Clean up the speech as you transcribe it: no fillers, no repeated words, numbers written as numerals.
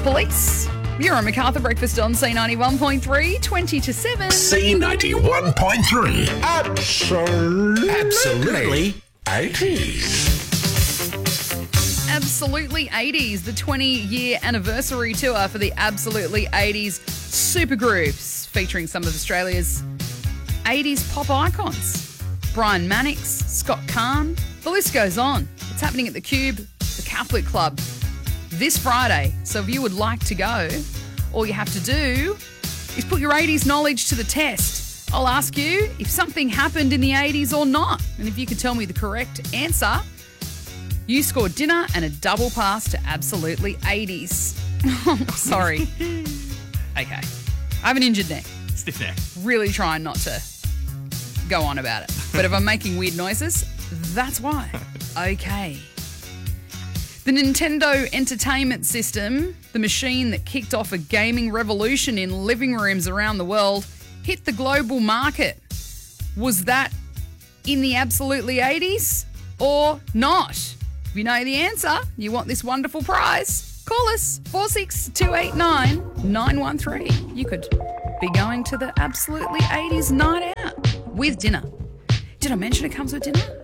Police. You're on MacArthur Breakfast on C91.3, 20 to 7. C91.3. Absolutely 80s. Absolutely 80s, the 20-year anniversary tour for the Absolutely 80s supergroups, featuring some of Australia's 80s pop icons. Brian Mannix, Scott Kahn, the list goes on. It's happening at the Cube, the Catholic Club, this Friday. So if you would like to go, all you have to do is put your 80s knowledge to the test. I'll ask you if something happened in the 80s or not. And if you can tell me the correct answer, you score dinner and a double pass to Absolutely 80s. Sorry. Okay. I have an injured neck. Stiff neck. Really trying not to go on about it. But if I'm making weird noises, that's why. Okay. The Nintendo Entertainment System, the machine that kicked off a gaming revolution in living rooms around the world, hit the global market. Was that in the Absolutely 80s or not? If you know the answer, you want this wonderful prize, call us 46289 913. You could be going to the Absolutely 80s night out with dinner. Did I mention it comes with dinner?